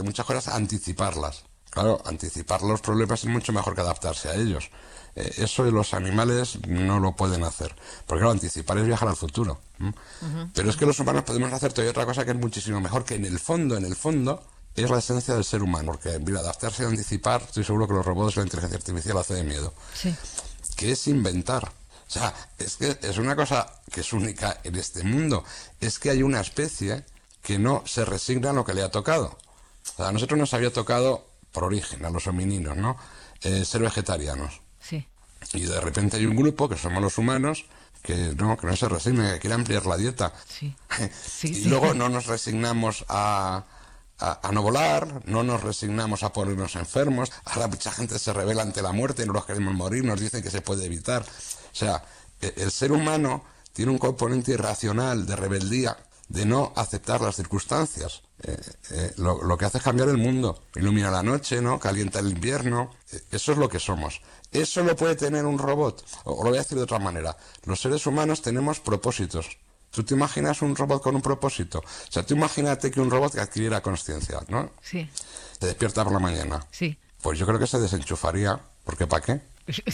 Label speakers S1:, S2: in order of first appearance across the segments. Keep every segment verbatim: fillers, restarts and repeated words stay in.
S1: muchas cosas anticiparlas. Claro, anticipar los problemas es mucho mejor que adaptarse a ellos. Eh, eso los animales no lo pueden hacer. Porque claro, anticipar es viajar al futuro. ¿Mm? Uh-huh. Pero es que los humanos podemos hacer todavía otra cosa que es muchísimo mejor, que en el fondo, en el fondo, es la esencia del ser humano. Porque, mira, adaptarse y anticipar, estoy seguro que los robots y la inteligencia artificial hace de miedo.
S2: Sí.
S1: Que es inventar. O sea, es que es una cosa que es única en este mundo. Es que hay una especie que no se resigna a lo que le ha tocado. O sea, a nosotros nos había tocado, por origen, a los homininos, ¿no? Eh, ser vegetarianos.
S2: Sí. Y
S1: de repente hay un grupo, que somos los humanos, que no, que no se resigna, que quiere ampliar la dieta.
S2: Sí. Sí,
S1: y
S2: sí.
S1: luego no nos resignamos a, a, a no volar, no nos resignamos a ponernos enfermos. Ahora mucha gente se revela ante la muerte, no nos queremos morir, nos dicen que se puede evitar. O sea, el ser humano tiene un componente irracional de rebeldía, de no aceptar las circunstancias. Eh, eh, lo, lo que hace es cambiar el mundo. Ilumina la noche, ¿no? Calienta el invierno. Eh, eso es lo que somos. Eso lo puede tener un robot. O, o lo voy a decir de otra manera. Los seres humanos tenemos propósitos. ¿Tú te imaginas un robot con un propósito? O sea, tú imagínate que un robot que adquiriera conciencia, ¿no?
S2: Sí.
S1: Se despierta por la mañana.
S2: Sí.
S1: Pues yo creo que se desenchufaría. ¿Porque para qué?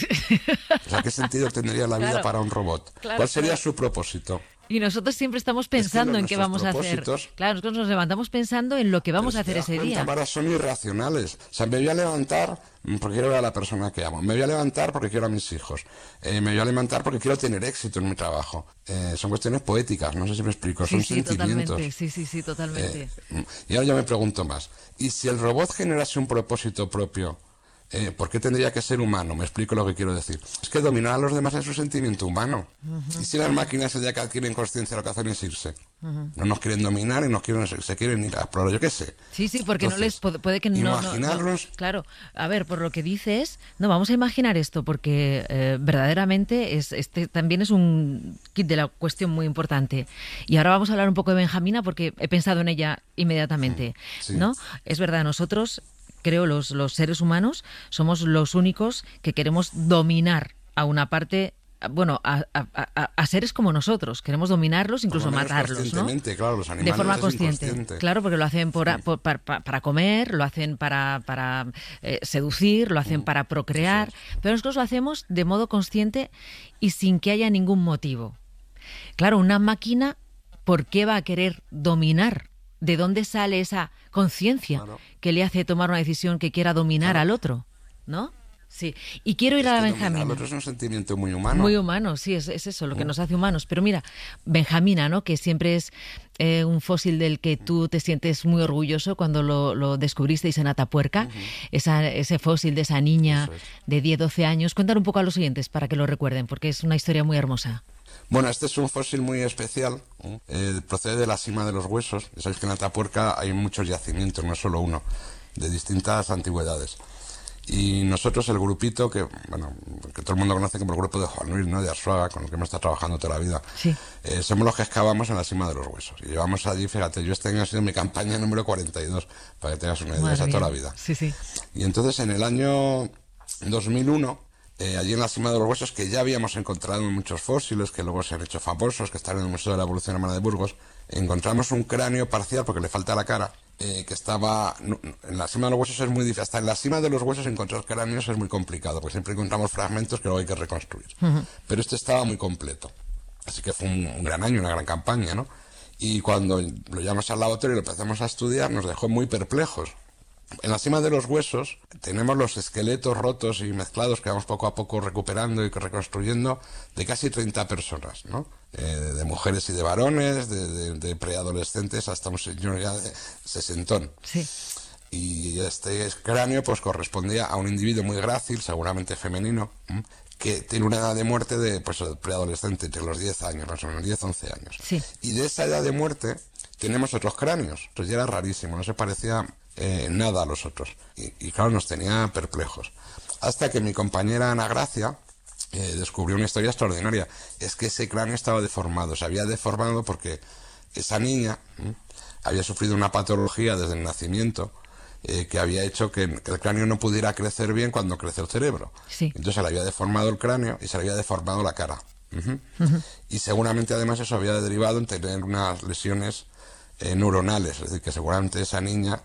S1: O sea, ¿qué sentido tendría la vida claro, para un robot? Claro, ¿Cuál sería claro. su propósito?
S2: Y nosotros siempre estamos pensando es que en qué vamos a hacer. Claro, nosotros nos levantamos pensando en lo que vamos a hacer ese día.
S1: Ahora son irracionales. O sea, me voy a levantar porque quiero ver a la persona que amo. Me voy a levantar porque quiero a mis hijos. Eh, me voy a levantar porque quiero tener éxito en mi trabajo. Eh, son cuestiones poéticas, no sé si me explico.
S2: Sí,
S1: son
S2: sí,
S1: sentimientos.
S2: Totalmente. Sí, sí, sí, totalmente.
S1: Eh, y ahora yo me pregunto más. ¿Y si el robot generase un propósito propio? Eh, ¿Por qué tendría que ser humano? Me explico lo que quiero decir. Es que dominar a los demás es un sentimiento humano. Uh-huh. Y si las máquinas el día que adquieren conciencia lo que hacen es irse. Uh-huh. No nos quieren dominar y nos quieren, se quieren ir a explorar, yo qué sé.
S2: Sí, sí, porque Entonces, no les puede, puede que no...
S1: Imaginarlos...
S2: No, no, claro, a ver, por lo que dices, no, vamos a imaginar esto, porque eh, verdaderamente es, este también es un kit de la cuestión muy importante. Y ahora vamos a hablar un poco de Benjamina, porque he pensado en ella inmediatamente, sí. ¿no? Es verdad, nosotros... Creo los, los seres humanos somos los únicos que queremos dominar a una parte, bueno, a, a, a seres como nosotros. Queremos dominarlos, incluso matarlos, ¿no?
S1: Claro, los animales
S2: de forma consciente.
S1: Inconsciente.
S2: Claro, porque lo hacen por, sí. por, para, para comer, lo hacen para, para eh, seducir, lo hacen mm. para procrear, sí, sí. Pero nosotros lo hacemos de modo consciente y sin que haya ningún motivo. Claro, una máquina, ¿por qué va a querer dominar? ¿De dónde sale esa conciencia claro. que le hace tomar una decisión que quiera dominar claro. al otro? ¿No? Sí. Y quiero ir
S1: es
S2: a
S1: que
S2: Benjamina.
S1: El otro es un sentimiento muy humano.
S2: Muy humano, sí, es, es eso, lo que nos hace humanos. Pero mira, Benjamina, ¿no? Que siempre es eh, un fósil del que tú te sientes muy orgulloso cuando lo, lo descubristeis en Atapuerca, uh-huh. esa, ese fósil de esa niña es. de diez, doce años. Cuéntale un poco a los oyentes para que lo recuerden, porque es una historia muy hermosa.
S1: Bueno, este es un fósil muy especial, eh, procede de la Sima de los Huesos. Ya sabéis que en Atapuerca hay muchos yacimientos, no es solo uno, de distintas antigüedades. Y nosotros, el grupito, que bueno, que todo el mundo conoce como el grupo de Juan Luis, ¿no? de Arzuaga, con el que hemos estado trabajando toda la vida,
S2: sí.
S1: eh, somos los que excavamos en la Sima de los Huesos. Y llevamos allí, fíjate, yo este año ha sido mi campaña número cuarenta y dos, para que tengas una idea, esa toda la vida.
S2: Sí, sí.
S1: Y entonces, en el año dos mil uno... Eh, allí en la Sima de los Huesos, que ya habíamos encontrado muchos fósiles que luego se han hecho famosos, que están en el Museo de la Evolución Humana de Burgos, encontramos un cráneo parcial, porque le falta la cara, eh, que estaba... No, en la Sima de los Huesos es muy difícil, hasta en la Sima de los Huesos encontrar cráneos es muy complicado, porque siempre encontramos fragmentos que luego hay que reconstruir. Uh-huh. Pero este estaba muy completo. Así que fue un, un gran año, una gran campaña, ¿no? Y cuando lo llevamos al laboratorio y lo empezamos a estudiar, nos dejó muy perplejos. En la Sima de los Huesos tenemos los esqueletos rotos y mezclados que vamos poco a poco recuperando y reconstruyendo de casi treinta personas, ¿no? Eh, de mujeres y de varones, de, de, de preadolescentes hasta un señor ya de sesentón.
S2: Sí.
S1: Y este cráneo pues correspondía a un individuo muy grácil, seguramente femenino, ¿eh? que tiene una edad de muerte de pues preadolescente, entre los diez años, más o menos diez, once años.
S2: Sí.
S1: Y de esa edad de muerte tenemos otros cráneos. Entonces ya era rarísimo, no se parecía... Eh, nada a los otros y, y claro, nos tenía perplejos hasta que mi compañera Ana Gracia eh, descubrió una historia extraordinaria. Es que ese cráneo estaba deformado, se había deformado porque esa niña ¿eh? había sufrido una patología desde el nacimiento eh, que había hecho que, que el cráneo no pudiera crecer bien cuando crece el cerebro.
S2: Sí.
S1: Entonces se le había deformado el cráneo y se le había deformado la cara. Uh-huh. Uh-huh. Y seguramente además eso había derivado en tener unas lesiones eh, neuronales, es decir, que seguramente esa niña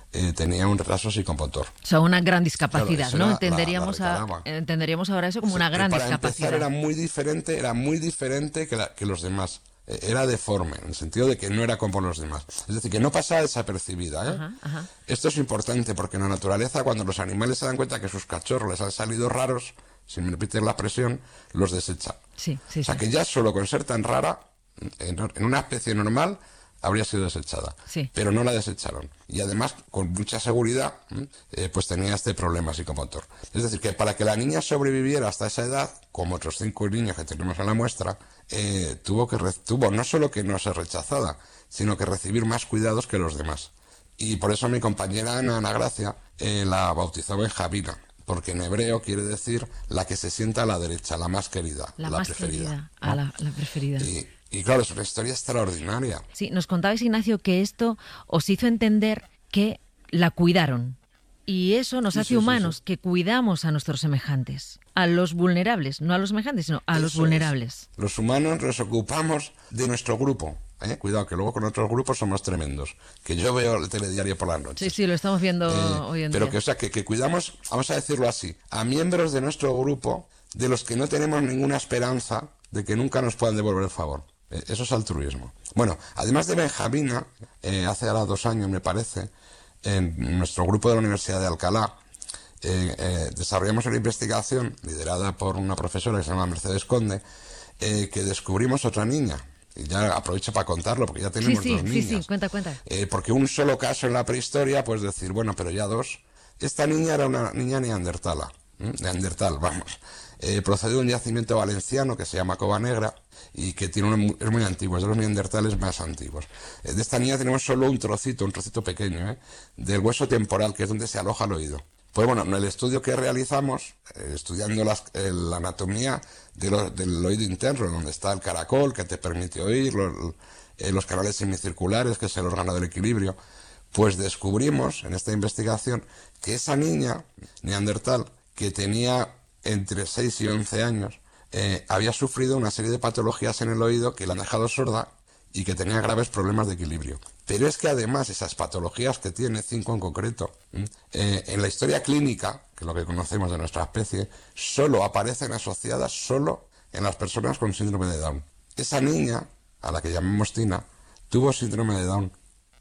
S1: eh, tenía un retraso psicomotor.
S2: O sea, una gran discapacidad,
S1: Claro,
S2: ¿no?
S1: la-
S2: Entenderíamos,
S1: la
S2: a,
S1: recalaba.
S2: entenderíamos ahora eso como una
S1: Que
S2: gran
S1: para
S2: discapacidad.
S1: empezar era muy diferente, era muy diferente que, la- que los demás. Eh, Era deforme, en el sentido de que no era como los demás. Es decir, que no pasaba desapercibida, ¿eh?
S2: Ajá, ajá.
S1: Esto es importante porque en la naturaleza, cuando los animales se dan cuenta que sus cachorros les han salido raros, si me repiten la expresión, los desechan.
S2: Sí, sí,
S1: O sea
S2: sí.
S1: que ya solo con ser tan rara, en, en una especie normal, habría sido desechada.
S2: Sí.
S1: Pero no la desecharon. Y además, con mucha seguridad, ¿m? eh, pues tenía este problema psicomotor. Es decir, que para que la niña sobreviviera hasta esa edad, como otros cinco niños que tenemos en la muestra, eh, tuvo que re- tuvo no solo que no ser rechazada, sino que recibir más cuidados que los demás. Y por eso mi compañera Ana, Ana Gracia eh, la bautizó Benjamina, porque en hebreo quiere decir la que se sienta a la derecha, la más querida,
S2: La,
S1: la,
S2: más
S1: preferida.
S2: querida.
S1: ¿no?
S2: A la, la preferida.
S1: Y, y claro, es una historia extraordinaria.
S2: Sí, nos contabais, Ignacio, que esto os hizo entender que la cuidaron. Y eso nos
S1: Sí,
S2: hace
S1: sí, sí,
S2: humanos,
S1: sí.
S2: que cuidamos a nuestros semejantes. A los vulnerables, no a los semejantes, sino a los
S1: Eso
S2: vulnerables.
S1: es. Los humanos nos ocupamos de nuestro grupo. ¿eh? Cuidado, que luego con otros grupos somos tremendos. Que yo veo el telediario por las noches.
S2: Sí, sí, lo estamos viendo
S1: Eh,
S2: hoy en
S1: pero
S2: día.
S1: que, o sea, que, que cuidamos, vamos a decirlo así, a miembros de nuestro grupo de los que no tenemos ninguna esperanza de que nunca nos puedan devolver el favor. Eh, eso es altruismo. Bueno, además de Benjamina, eh, hace ahora dos años me parece, en nuestro grupo de la Universidad de Alcalá, eh, eh, desarrollamos una investigación liderada por una profesora que se llama Mercedes Conde, eh, que descubrimos otra niña. Y ya aprovecho para contarlo, porque ya
S2: Sí,
S1: tenemos
S2: sí,
S1: dos
S2: sí,
S1: niñas.
S2: sí, cuenta, cuenta.
S1: Eh, porque un solo caso en la prehistoria, pues decir, bueno, pero ya dos. Esta niña era una niña neandertala, ¿eh? neandertal, vamos. Eh, procede de un yacimiento valenciano que se llama Cova Negra y que tiene un, es muy antiguo, es de los neandertales más antiguos. Eh, de esta niña tenemos solo un trocito, un trocito pequeño, ¿eh? del hueso temporal, que es donde se aloja el oído. Pues bueno, en el estudio que realizamos, eh, estudiando las, eh, la anatomía de lo- del oído interno, donde está el caracol que te permite oír, lo- eh, los canales semicirculares, que es el órgano del equilibrio, pues descubrimos en esta investigación que esa niña neandertal, que tenía entre seis y once años, eh, había sufrido una serie de patologías en el oído que la han dejado sorda y que tenía graves problemas de equilibrio. Pero es que además esas patologías que tiene, cinco en concreto, ¿m? eh, en la historia clínica, que es lo que conocemos de nuestra especie, solo aparecen asociadas solo en las personas con síndrome de Down. Esa niña, a la que llamamos Tina, tuvo síndrome de Down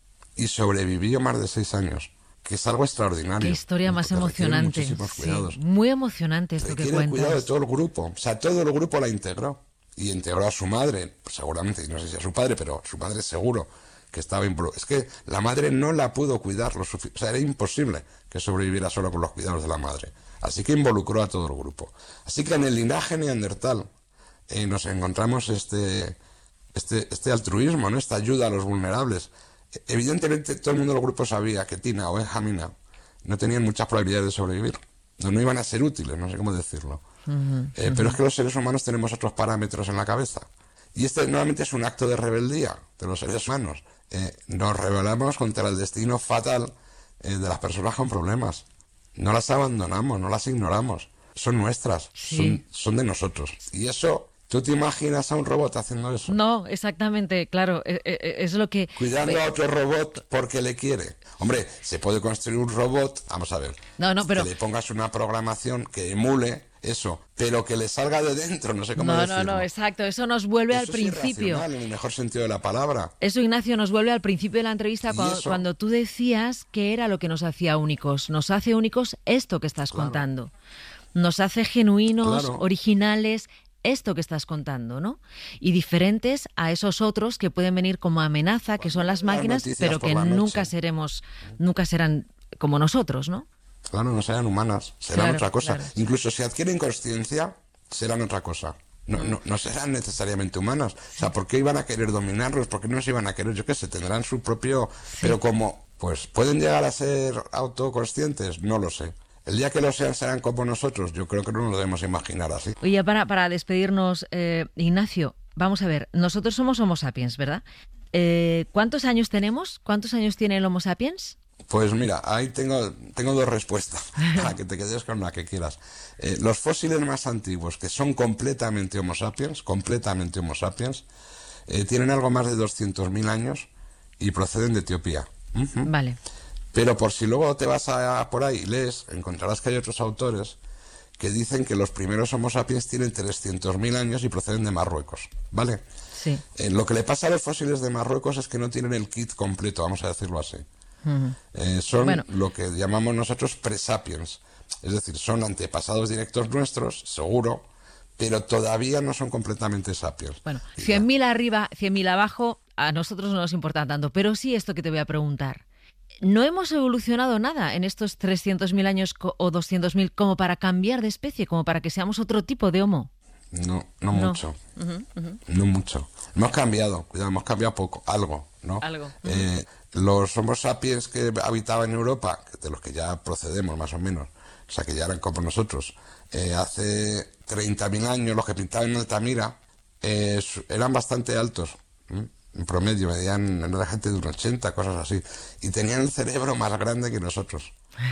S1: y sobrevivió más de seis años, que es algo extraordinario.
S2: Qué historia más
S1: porque requiere
S2: emocionante.
S1: muchísimos
S2: Sí,
S1: cuidados.
S2: muy emocionante esto que
S1: Requiere cuidado de
S2: cuentas.
S1: todo el grupo. O sea, todo el grupo la integró. Y integró a su madre, pues seguramente, y no sé si a su padre, pero su madre seguro que estaba involucrada. Es que la madre no la pudo cuidar lo suficiente. O sea, era imposible que sobreviviera solo con los cuidados de la madre. Así que involucró a todo el grupo. Así que en el linaje neandertal eh, nos encontramos este, este, este altruismo, ¿no? Esta ayuda a los vulnerables. Evidentemente todo el mundo del grupo sabía que Tina o Benjamina no tenían muchas probabilidades de sobrevivir. No, no iban a ser útiles, no sé cómo decirlo. Uh-huh, eh, uh-huh. Pero es que los seres humanos tenemos otros parámetros en la cabeza. Y este nuevamente es un acto de rebeldía de los seres humanos. Eh, nos rebelamos contra el destino fatal eh, de las personas con problemas. No las abandonamos, no las ignoramos. Son nuestras,
S2: sí.
S1: son, son de nosotros. Y eso... ¿Tú te imaginas a un robot haciendo eso?
S2: No, exactamente, claro, es, es lo que...
S1: Cuidando a otro robot porque le quiere. Hombre, se puede construir un robot, vamos a ver,
S2: no, no, pero...
S1: que le pongas una programación que emule eso, pero que le salga de dentro, no sé cómo
S2: no,
S1: decirlo.
S2: No, no, exacto, eso nos vuelve
S1: eso
S2: al principio.
S1: Es irracional, en el mejor sentido de la palabra.
S2: Eso, Ignacio, nos vuelve al principio de la entrevista cuando, cuando tú decías que era lo que nos hacía únicos. Nos hace únicos esto que estás
S1: claro.
S2: contando. Nos hace genuinos,
S1: claro.
S2: originales... esto que estás contando, ¿no? Y diferentes a esos otros que pueden venir como amenaza, que son las máquinas,
S1: las
S2: pero que nunca seremos, nunca serán como nosotros, ¿no?
S1: Claro, no serán humanas, serán
S2: claro,
S1: otra cosa.
S2: Claro.
S1: Incluso si adquieren consciencia, serán otra cosa. No, no, no serán necesariamente humanas. O sea, ¿por qué iban a querer dominarlos? ¿Por qué no se iban a querer? Yo qué sé, tendrán su propio... Sí. Pero como, pues, ¿pueden llegar a ser autoconscientes? No lo sé. El día que lo sean serán como nosotros. Yo creo que no nos lo debemos imaginar así.
S2: Oye, para, para despedirnos, eh, Ignacio, vamos a ver, nosotros somos Homo sapiens, ¿verdad? Eh, ¿Cuántos años tenemos? ¿Cuántos años tiene el Homo sapiens?
S1: Pues mira, ahí tengo, tengo dos respuestas, para que te quedes con la que quieras. Eh, los fósiles más antiguos, que son completamente Homo sapiens, completamente Homo sapiens, eh, tienen algo más de doscientos mil años y proceden de Etiopía. Uh-huh.
S2: Vale.
S1: Pero por si luego te vas a, por ahí y lees, encontrarás que hay otros autores que dicen que los primeros Homo sapiens tienen trescientos mil años y proceden de Marruecos, ¿vale?
S2: Sí.
S1: Eh, lo que le pasa a los fósiles de Marruecos es que no tienen el kit completo, vamos a decirlo así. Uh-huh. eh, son bueno. lo que llamamos nosotros presapiens, es decir, son antepasados directos nuestros, seguro, pero todavía no son completamente sapiens.
S2: Bueno, cien mil arriba, cien mil abajo, a nosotros no nos importa tanto, pero sí esto que te voy a preguntar. ¿No hemos evolucionado nada en estos trescientos mil años o doscientos mil como para cambiar de especie, como para que seamos otro tipo de Homo?
S1: No, no, no. mucho. Uh-huh, uh-huh. No mucho. Hemos cambiado, cuidado, hemos cambiado poco, algo, ¿no?
S2: Algo. Uh-huh.
S1: Eh, los Homo sapiens que habitaban en Europa, de los que ya procedemos más o menos, o sea que ya eran como nosotros, eh, hace treinta mil años, los que pintaban en Altamira, eh, eran bastante altos. ¿eh? En promedio, medían la gente de un ochenta, cosas así. Y tenían el cerebro más grande que nosotros.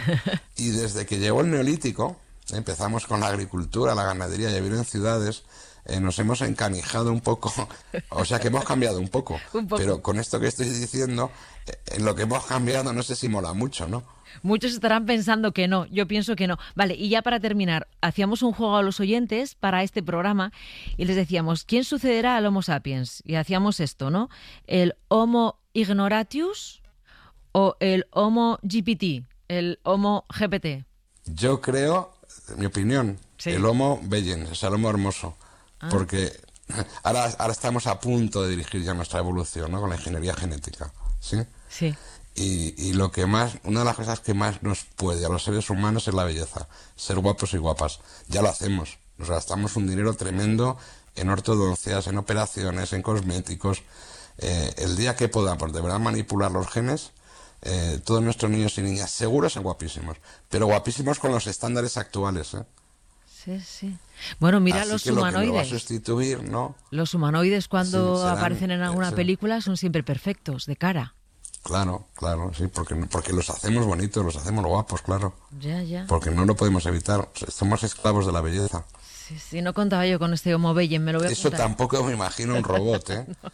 S1: Y desde que llegó el Neolítico, empezamos con la agricultura, la ganadería y a vivir en ciudades, eh, nos hemos encanijado un poco. O sea que hemos cambiado un poco.
S2: un poco.
S1: Pero con esto que estoy diciendo, eh, en lo que hemos cambiado no sé si mola mucho, ¿no?
S2: Muchos estarán pensando que no, yo pienso que no. Vale, y ya para terminar, hacíamos un juego a los oyentes para este programa y les decíamos, ¿quién sucederá al Homo sapiens? Y hacíamos esto, ¿no? ¿El Homo ignoratius o el Homo G P T, el Homo G P T?
S1: Yo creo, en mi opinión, sí. el Homo Vegens, o sea, el Homo hermoso, ah. porque ahora, ahora estamos a punto de dirigir ya nuestra evolución, ¿no? Con la ingeniería genética, ¿sí?
S2: Sí.
S1: Y, y lo que más, una de las cosas que más nos puede a los seres humanos es la belleza, ser guapos y guapas. Ya lo hacemos, nos gastamos un dinero tremendo en ortodoncias, en operaciones, en cosméticos. Eh, el día que podamos de verdad manipular los genes, eh, todos nuestros niños y niñas seguros son guapísimos, pero guapísimos con los estándares actuales, ¿eh?
S2: Sí, sí. Bueno, mira
S1: Así
S2: los
S1: que
S2: humanoides.
S1: Lo que lo va a sustituir, ¿no?
S2: Los humanoides cuando
S1: sí, serán,
S2: aparecen en alguna
S1: serán.
S2: película son siempre perfectos, de cara.
S1: Claro, claro, sí, porque, porque los hacemos bonitos, los hacemos guapos, claro.
S2: Ya, ya.
S1: Porque no lo podemos evitar, somos esclavos de la belleza.
S2: Sí, sí, no contaba yo con este Homo Vegens, me lo voy a
S1: Eso
S2: apuntar.
S1: Tampoco me imagino un robot, ¿eh? no.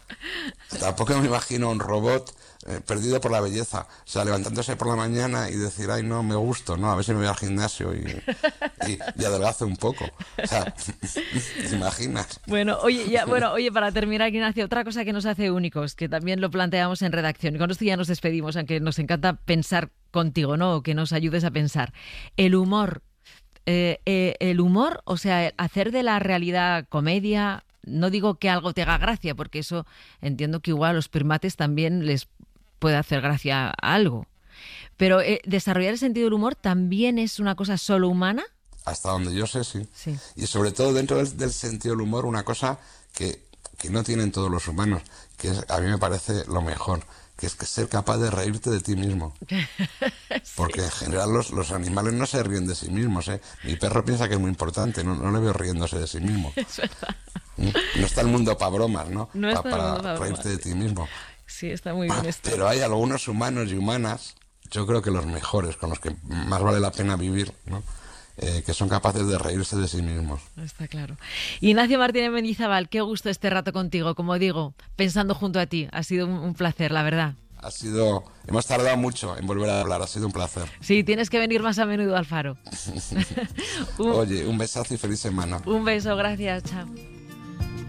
S1: Tampoco me imagino un robot eh, perdido por la belleza, o sea, levantándose por la mañana y decir, ay, no, me gusto, no, a ver si me voy al gimnasio y, y, y adelgazo un poco. O sea, ¿te imaginas?
S2: Bueno, oye, ya, bueno, oye, para terminar, Ignacio, otra cosa que nos hace únicos, que también lo planteamos en redacción, y con esto ya nos despedimos, aunque nos encanta pensar contigo, ¿no? Que nos ayudes a pensar. El humor, eh, eh, el humor, o sea, hacer de la realidad comedia. No digo que algo te haga gracia, porque eso entiendo que igual a los primates también les puede hacer gracia a algo. Pero eh, desarrollar el sentido del humor también es una cosa solo humana.
S1: Hasta donde yo sé, sí.
S2: sí.
S1: Y sobre todo dentro del, del sentido del humor, una cosa que, que no tienen todos los humanos, que es, a mí me parece lo mejor, que es que ser capaz de reírte de ti mismo. sí. Porque en general los, los animales no se ríen de sí mismos, ¿eh? Mi perro piensa que es muy importante, no, no le veo riéndose de sí mismo.
S2: Es verdad.
S1: No está el mundo para bromas, ¿no?
S2: No
S1: pa,
S2: está
S1: para
S2: el mundo para
S1: reírte
S2: bromas.
S1: de ti mismo.
S2: Sí, está muy bien esto.
S1: Pero hay algunos humanos y humanas, yo creo que los mejores, con los que más vale la pena vivir, ¿no? Eh, que son capaces de reírse de sí mismos.
S2: Está claro. Ignacio Martínez Mendizábal, qué gusto este rato contigo, como digo, pensando junto a ti. Ha sido un, un placer, la verdad.
S1: Ha sido... Hemos tardado mucho en volver a hablar, ha sido un placer.
S2: Sí, tienes que venir más a menudo al Faro.
S1: un, Oye, un besazo y feliz semana.
S2: Un beso, gracias, chao.